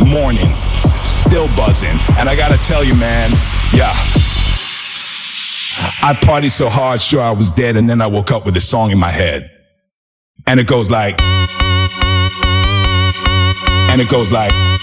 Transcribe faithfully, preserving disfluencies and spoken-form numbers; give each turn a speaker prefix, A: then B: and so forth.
A: morning, still buzzing. And I gotta tell you, man, yeah, I partied so hard, sure I was dead, and then I woke up with this song in my head. And it goes like, and it goes like,